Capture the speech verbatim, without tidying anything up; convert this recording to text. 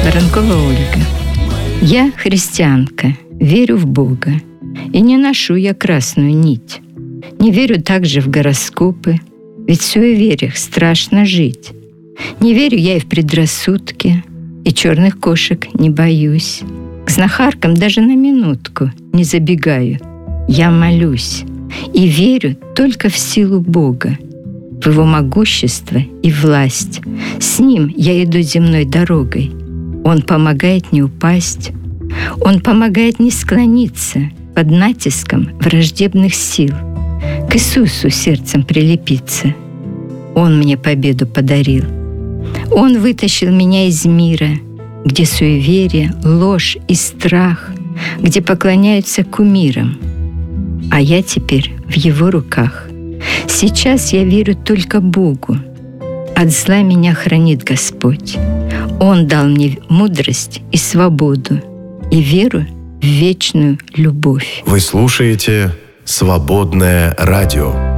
Воронкова Ольга. Я христианка, верю в Бога. И не ношу я красную нить. Не верю также в гороскопы, ведь в суевериях страшно жить. Не верю я и в предрассудки, и черных кошек не боюсь. К знахаркам даже на минутку не забегаю. Я молюсь и верю только в силу Бога, в Его могущество и власть. С Ним я иду земной дорогой. Он помогает не упасть, Он помогает не склониться под натиском враждебных сил, к Иисусу сердцем прилепиться. Он мне победу подарил. Он вытащил меня из мира, где суеверие, ложь и страх, где поклоняются кумирам. А я теперь в Его руках. Сейчас я верю только Богу. От зла меня хранит Господь. Он дал мне мудрость и свободу, и веру в вечную любовь. Вы слушаете «Свободное радио».